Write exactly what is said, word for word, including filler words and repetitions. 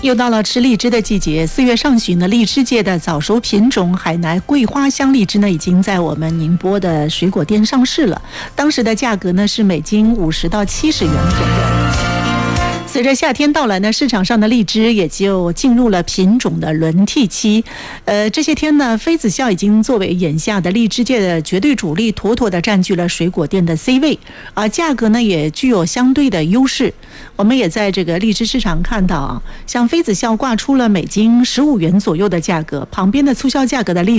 又到了吃荔枝的季节，四月上旬呢，荔枝界的早熟品种海南桂花香荔枝呢，已经在我们宁波的水果店上市了。当时的价格呢是每斤五十到七十元左右。随着夏天到来呢，市场上的荔枝也就进入了品种的轮替期。呃，这些天呢，妃子笑已经作为眼下的荔枝界的绝对主力，妥妥的占据了水果店的 C 位，而价格呢也具有相对的优势。我们也在这个荔枝市场看到啊，像妃子笑挂出了每斤十五元左右的价格，旁边的促销价格的荔